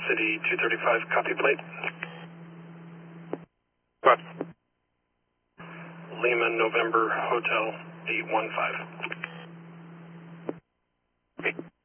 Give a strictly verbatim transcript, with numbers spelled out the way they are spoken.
City two thirty-five, copy plate. What? Lima November Hotel eight one five. Okay.